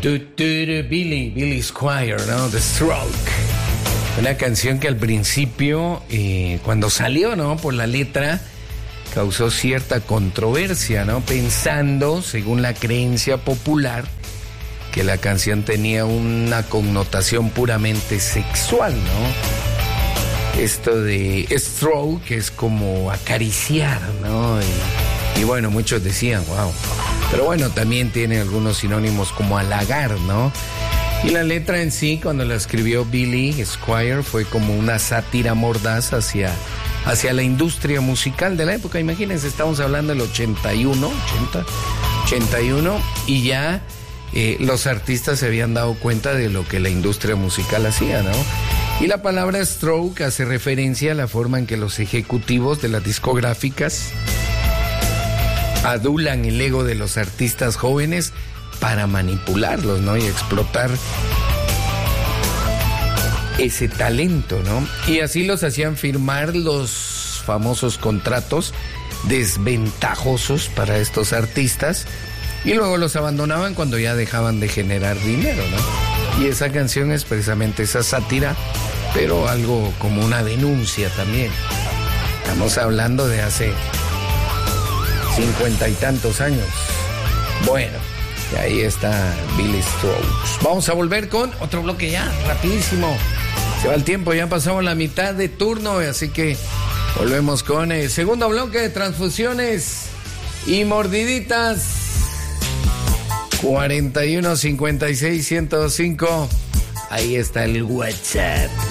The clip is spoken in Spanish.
Billy Squier, ¿no? The Stroke. Una canción que al principio, cuando salió, ¿no? Por la letra, causó cierta controversia, ¿no? Pensando, según la creencia popular, que la canción tenía una connotación puramente sexual, ¿no? Esto de stroke es como acariciar, ¿no? Y bueno, muchos decían, wow. Pero bueno, también tiene algunos sinónimos como halagar, ¿no? Y la letra en sí, cuando la escribió Billy Squier, fue como una sátira mordaz hacia la industria musical de la época. Imagínense, estamos hablando del 81, y ya los artistas se habían dado cuenta de lo que la industria musical hacía, ¿no? Y la palabra stroke hace referencia a la forma en que los ejecutivos de las discográficas adulan el ego de los artistas jóvenes para manipularlos, ¿no? Y explotar ese talento, ¿no? Y así los hacían firmar los famosos contratos desventajosos para estos artistas y luego los abandonaban cuando ya dejaban de generar dinero, ¿no? Y esa canción es precisamente esa sátira, pero algo como una denuncia también. Estamos hablando de hace 50 y tantos años. Bueno, y ahí está Billy Strokes. Vamos a volver con otro bloque ya, rapidísimo. Se va el tiempo, ya pasamos la mitad de turno, así que volvemos con el segundo bloque de transfusiones y mordiditas. 41 56 105. Ahí está el WhatsApp.